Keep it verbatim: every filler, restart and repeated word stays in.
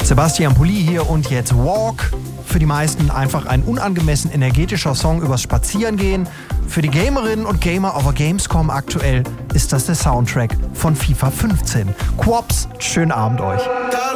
Sebastian Pulli hier und jetzt Walk. Für die meisten einfach ein unangemessen energetischer Song übers Spazierengehen. Für die Gamerinnen und Gamer auf der Gamescom aktuell ist das der Soundtrack von FIFA fünfzehn. Quops, schönen Abend euch.